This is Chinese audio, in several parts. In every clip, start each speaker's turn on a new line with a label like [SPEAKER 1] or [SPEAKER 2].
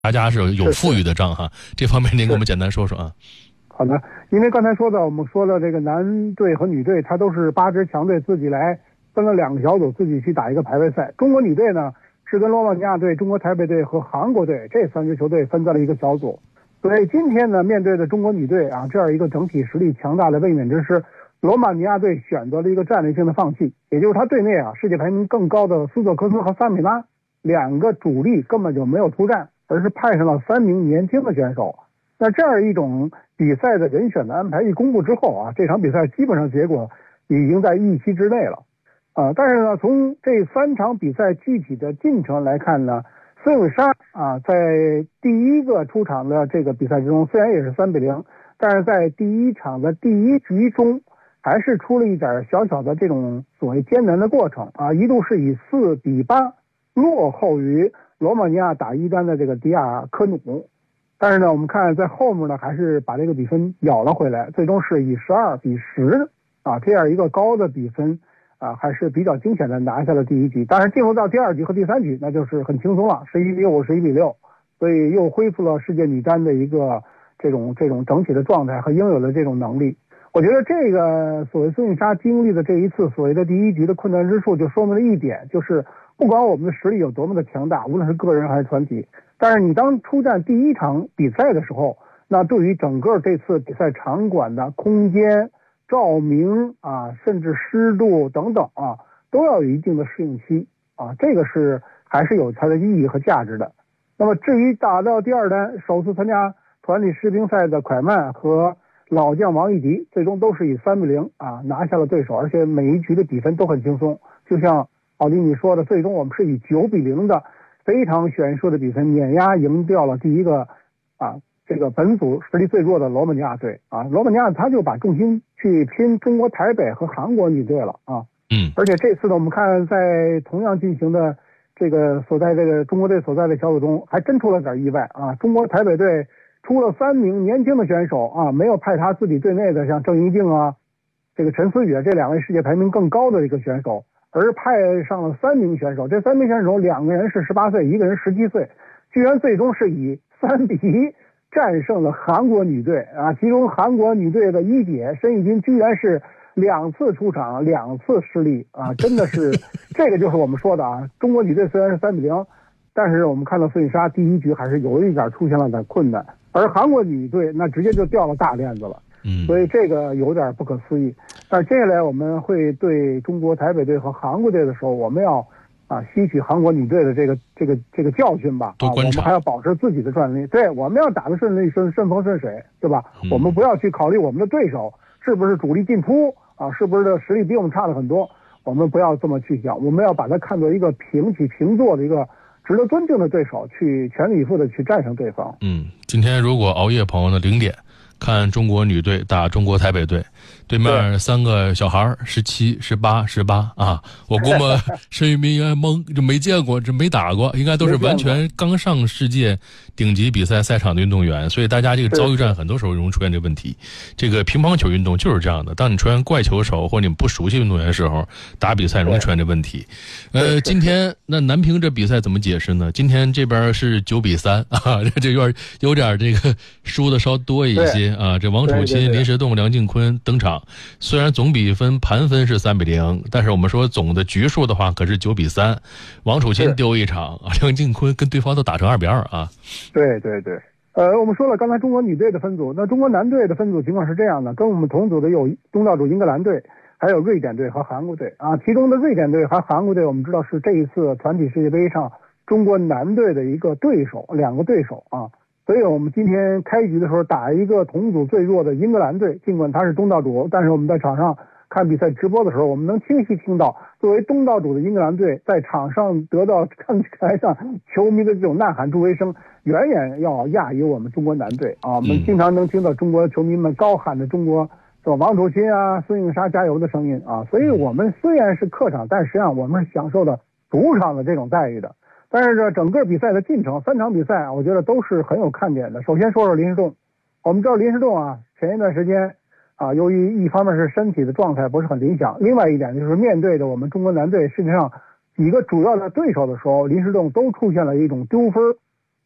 [SPEAKER 1] 大家是有富裕的仗哈，这方面您给我们简单说说啊。
[SPEAKER 2] 好的，因为刚才我们说了这个男队和女队，它都是8支强队自己来分了2个小组，自己去打一个排位赛。中国女队呢是跟罗马尼亚队、中国台北队和韩国队这3支球队分在了一个小组。所以今天呢，面对的中国女队啊，这样一个整体实力强大的卫冕之师，罗马尼亚队选择了一个战略性的放弃，也就是他队内啊世界排名更高的苏佐科斯和萨米拉2个主力根本就没有出战，而是派上了3名年轻的选手。那这样一种比赛的人选的安排一公布之后啊，这场比赛基本上结果已经在预期之内了。但是呢，从这3场比赛具体的进程来看呢，孙颖莎啊，在第一个出场的这个比赛之中，虽然也是3-0，但是在第一场的第一局中，还是出了一点小小的这种所谓艰难的过程啊，一度是以4-8落后于罗马尼亚打一单的这个迪亚科努。但是呢，我们看在后面呢，还是把这个比分咬了回来，最终是以12-10啊这样一个高的比分啊，还是比较惊险的拿下了第一局。当然进入到第2局和第3局，那就是很轻松了，11-5、11-6，所以又恢复了世界女单的一个这种整体的状态和应有的这种能力。我觉得这个所谓孙颖莎经历的这一次所谓的第一局的困难之处，就说明了一点，就是不管我们的实力有多么的强大，无论是个人还是团体，但是你当出战第一场比赛的时候，那对于整个这次比赛场馆的空间、照明啊，甚至湿度等等啊，都要有一定的适应期啊，这个是还是有它的意义和价值的。那么至于打到第2单，首次参加团体世乒赛的蒯曼和老将王艺迪，最终都是以3-0啊拿下了对手，而且每一局的比分都很轻松。就像奥迪你说的，最终我们是以9-0的非常悬殊的比分碾压赢掉了第一个啊这个本组实力最弱的罗马尼亚队啊。罗马尼亚他就把重心去拼中国台北和韩国女队了啊。而且这次呢，我们看在同样进行的这个中国队所在的小组中，还真出了点意外啊。中国台北队出了3名年轻的选手啊，没有派他自己队内的像郑怡静啊、这个陈思雨这2位世界排名更高的一个选手，而派上了3名选手。这3名选手2个人是18岁，1个人17岁，居然最终是以3-1战胜了韩国女队啊！其中韩国女队的一姐申玉君居然是2次出场2次失利啊！真的是这个就是我们说的啊，中国女队虽然是3-0，但是我们看到孙颖莎第一局还是有一点出现了点困难，而韩国女队那直接就掉了大链子了。所以这个有点不可思议。但接下来我们会对中国台北队和韩国队的时候，我们要吸取韩国女队的这个教训吧。我们还要保持自己的战力。对，我们要打得顺风顺水，对吧？我们不要去考虑我们的对手是不是主力进出啊，是不是实力比我们差了很多。我们不要这么去想，我们要把它看作一个平起平坐的一个值得尊敬的对手，去全力以赴的去战胜对方。
[SPEAKER 1] 今天如果熬夜朋友的0点看中国女队打中国台北队，对面3个小孩17、18、18啊！我估摸申玉斌应该懵，就没见过，这没打过，应该都是完全刚上世界顶级比赛赛场的运动员，所以大家这个遭遇战很多时候容易出现这个问题。这个乒乓球运动就是这样的，当你出现怪球手或你不熟悉运动员的时候，打比赛容易出现这问题。今天那南平这比赛怎么解释呢？今天这边是9-3啊，这有点这个输的稍多一些。这王楚钦、林时栋、梁靖昆登场，虽然总比分盘分是3-0，但是我们说总的局数的话可是9-3。王楚钦丢一场，梁靖昆跟对方都打成2-2啊。
[SPEAKER 2] 对。我们说了刚才中国女队的分组，那中国男队的分组情况是这样的，跟我们同组的有东道主英格兰队，还有瑞典队和韩国队啊。其中的瑞典队和韩国队，我们知道是这一次团体世界杯上中国男队的一个对手，2个对手啊。所以我们今天开局的时候打一个同组最弱的英格兰队，尽管他是东道主，但是我们在场上看比赛直播的时候，我们能清晰听到作为东道主的英格兰队在场上得到看台上球迷的这种呐喊助威声，远远要亚于我们中国男队啊。我们经常能听到中国球迷们高喊着中国王楚钦啊、孙颖莎加油的声音啊。所以我们虽然是客场，但实际上我们是享受的主场的这种待遇的。但是这整个比赛的进程，3场比赛我觉得都是很有看点的。首先说说林时栋，我们知道林时栋啊，前一段时间啊，由于一方面是身体的状态不是很理想，另外一点就是面对着我们中国男队实际上几个主要的对手的时候，林时栋都出现了一种丢分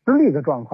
[SPEAKER 2] 失利的状况。